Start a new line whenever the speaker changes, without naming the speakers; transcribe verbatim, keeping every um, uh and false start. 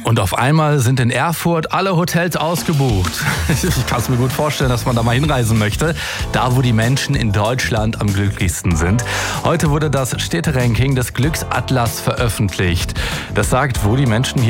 Und auf einmal sind in Erfurt alle Hotels ausgebucht. Ich kann es mir gut vorstellen, dass man da mal hinreisen möchte. Da, wo die Menschen in Deutschland am glücklichsten sind. Heute wurde das Städteranking des Glücksatlas veröffentlicht. Das sagt, wo die Menschen hier